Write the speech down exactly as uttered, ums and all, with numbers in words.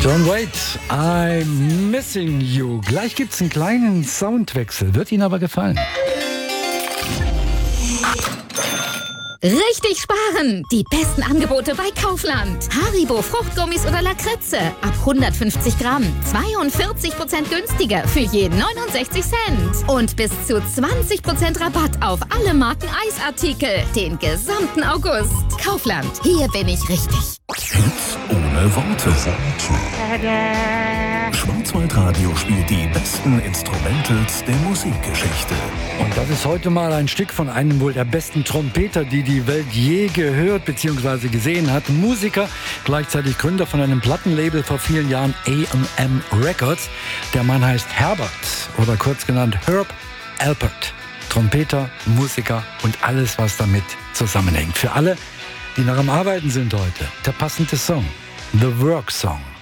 John Waite, I'm Missing You. Gleich gibt's einen kleinen Soundwechsel, wird Ihnen aber gefallen. Richtig sparen! Die besten Angebote bei Kaufland. Haribo Fruchtgummis oder Lakritze. Ab hundertfünfzig Gramm. zweiundvierzig Prozent günstiger für je neunundsechzig Cent. Und bis zu zwanzig Prozent Rabatt auf alle Marken Eisartikel. Den gesamten August. Kaufland. Hier bin ich richtig. Hits ohne Worte. Schwarzwaldradio spielt die besten Instrumentals der Musikgeschichte. Und das ist heute mal ein Stück von einem wohl der besten Trompeter, die die Welt je gehört bzw. gesehen hat. Musiker, gleichzeitig Gründer von einem Plattenlabel vor vielen Jahren, A und M Records. Der Mann heißt Herbert oder kurz genannt Herb Alpert. Trompeter, Musiker und alles, was damit zusammenhängt. Für alle, die noch am Arbeiten sind heute, der passende Song, The Work Song.